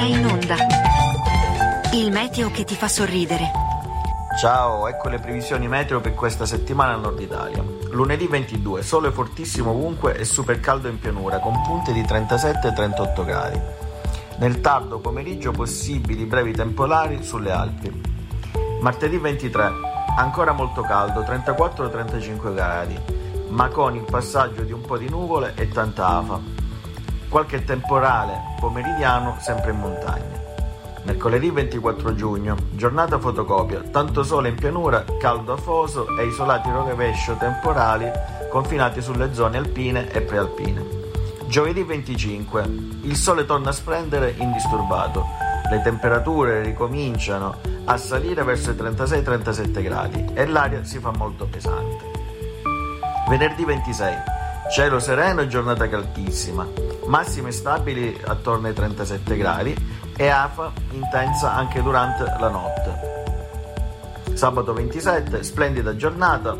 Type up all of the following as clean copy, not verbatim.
in onda. Il meteo che ti fa sorridere. Ciao, ecco le previsioni meteo per questa settimana al nord Italia. Lunedì 22, sole fortissimo ovunque e super caldo in pianura, con punte di 37-38 gradi. Nel tardo pomeriggio possibili brevi temporali sulle Alpi. Martedì 23, ancora molto caldo, 34-35 gradi, ma con il passaggio di un po' di nuvole e tanta afa. Qualche temporale pomeridiano sempre in montagna. Mercoledì 24 giugno, giornata fotocopia, tanto sole in pianura, caldo afoso e isolati rovescio temporali confinati sulle zone alpine e prealpine. Giovedì 25, il sole torna a splendere indisturbato, le temperature ricominciano a salire verso i 36-37 gradi e l'aria si fa molto pesante. Venerdì 26, cielo sereno e giornata caldissima, massime stabili attorno ai 37 gradi e afa intensa anche durante la notte. Sabato 27, splendida giornata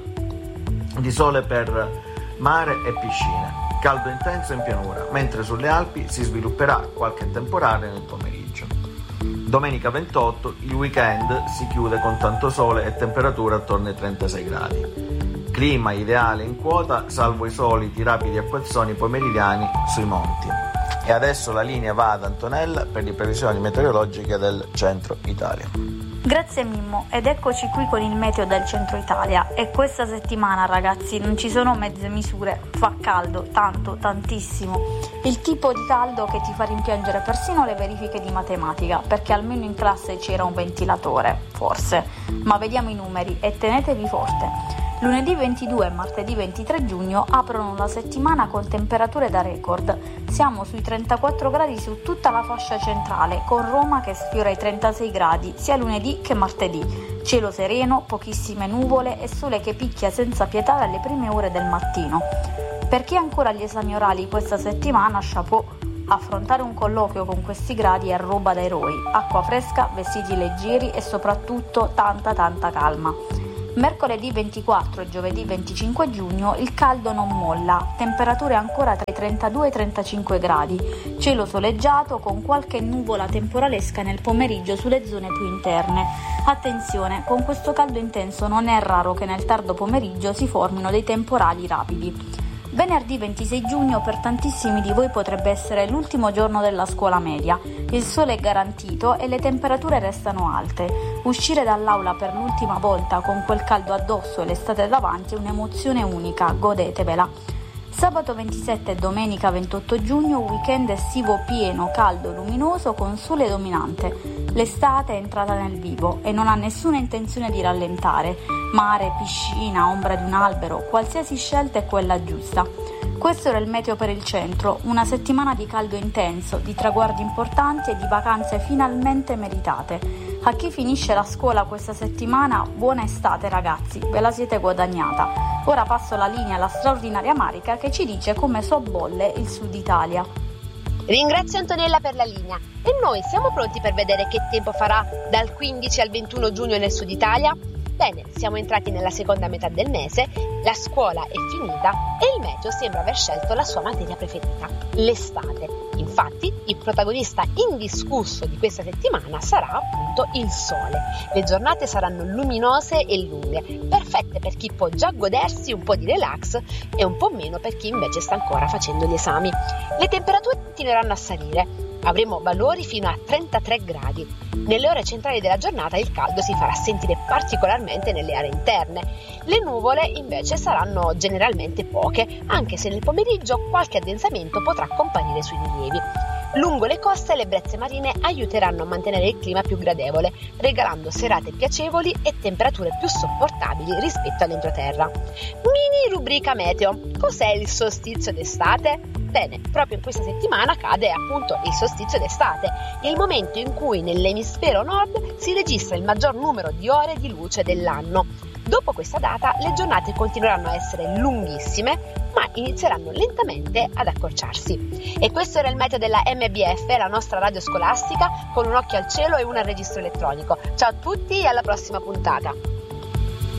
di sole per mare e piscine, caldo intenso in pianura, mentre sulle Alpi si svilupperà qualche temporale nel pomeriggio. Domenica 28, il weekend si chiude con tanto sole e temperature attorno ai 36 gradi. Clima ideale in quota, salvo i soliti rapidi acquazzoni pomeridiani sui monti. E adesso la linea va ad Antonella per le previsioni meteorologiche del centro Italia. Grazie Mimmo, ed eccoci qui con il meteo del centro Italia. E questa settimana, ragazzi, non ci sono mezze misure, fa caldo, tanto, tantissimo. Il tipo di caldo che ti fa rimpiangere persino le verifiche di matematica, perché almeno in classe c'era un ventilatore, forse. Ma vediamo i numeri e tenetevi forte. Lunedì 22 e martedì 23 giugno aprono la settimana con temperature da record. Siamo sui 34 gradi su tutta la fascia centrale, con Roma che sfiora i 36 gradi sia lunedì che martedì. Cielo sereno, pochissime nuvole e sole che picchia senza pietà dalle prime ore del mattino. Per chi ha ancora gli esami orali questa settimana, chapeau. Affrontare un colloquio con questi gradi è roba da eroi. Acqua fresca, vestiti leggeri e soprattutto tanta calma. Mercoledì 24 e giovedì 25 giugno il caldo non molla, temperature ancora tra i 32 e i 35 gradi, cielo soleggiato con qualche nuvola temporalesca nel pomeriggio sulle zone più interne. Attenzione, con questo caldo intenso non è raro che nel tardo pomeriggio si formino dei temporali rapidi. Venerdì 26 giugno per tantissimi di voi potrebbe essere l'ultimo giorno della scuola media. Il sole è garantito e le temperature restano alte. Uscire dall'aula per l'ultima volta con quel caldo addosso e l'estate davanti è un'emozione unica, godetevela. Sabato 27 e domenica 28 giugno weekend estivo pieno, caldo, luminoso con sole dominante. L'estate è entrata nel vivo e non ha nessuna intenzione di rallentare. Mare, piscina, ombra di un albero, qualsiasi scelta è quella giusta. Questo era il meteo per il centro, una settimana di caldo intenso, di traguardi importanti e di vacanze finalmente meritate. A chi finisce la scuola questa settimana, buona estate ragazzi, ve la siete guadagnata. Ora passo la linea alla straordinaria Marica che ci dice come sobbolle il Sud Italia. Ringrazio Antonella per la linea e noi siamo pronti per vedere che tempo farà dal 15 al 21 giugno nel Sud Italia? Bene, siamo entrati nella seconda metà del mese, la scuola è finita e il meteo sembra aver scelto la sua materia preferita, l'estate. Infatti, il protagonista indiscusso di questa settimana sarà appunto il sole. Le giornate saranno luminose e lunghe, perfette per chi può già godersi un po' di relax e un po' meno per chi invece sta ancora facendo gli esami. Le temperature continueranno a salire. Avremo valori fino a 33 gradi. Nelle ore centrali della giornata il caldo si farà sentire particolarmente nelle aree interne. Le nuvole invece saranno generalmente poche, anche se nel pomeriggio qualche addensamento potrà comparire sui rilievi. Lungo le coste le brezze marine aiuteranno a mantenere il clima più gradevole, regalando serate piacevoli e temperature più sopportabili rispetto all'entroterra. Mini rubrica meteo. Cos'è il solstizio d'estate? Bene, proprio in questa settimana cade appunto il solstizio d'estate, il momento in cui nell'emisfero nord si registra il maggior numero di ore di luce dell'anno. Dopo questa data le giornate continueranno a essere lunghissime, ma inizieranno lentamente ad accorciarsi. E questo era il meteo della MBF, la nostra radio scolastica, con un occhio al cielo e uno al registro elettronico. Ciao a tutti e alla prossima puntata!